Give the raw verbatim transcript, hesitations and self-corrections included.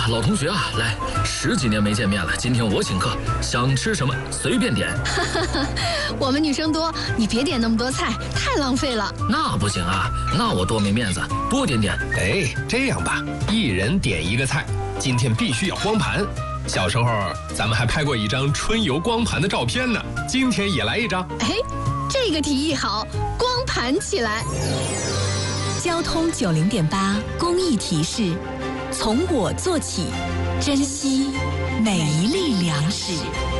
啊，老同学啊，来，十几年没见面了，今天我请客，想吃什么随便点。 我们女生多，你别点那么多菜，太浪费了。 那不行啊，那我多没面子，多点点。 哎，这样吧，一人点一个菜，今天必须要光盘。小时候咱们还拍过一张春游光盘的照片呢，今天也来一张。 哎，这个提议好，光盘起来。 交通九零点八公益提示：从我做起，珍惜每一粒粮食。